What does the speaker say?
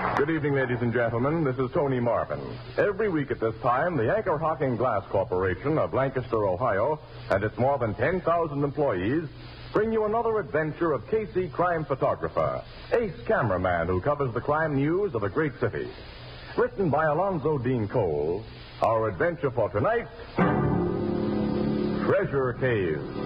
Good evening, ladies and gentlemen. This is Tony Marvin. Every week at this time, the Anchor Hocking Glass Corporation of Lancaster, Ohio, and its more than 10,000 employees bring you another adventure of Casey, crime photographer, ace cameraman who covers the crime news of a great city. Written by Alonzo Dean Cole, our adventure for tonight, Treasure Cave.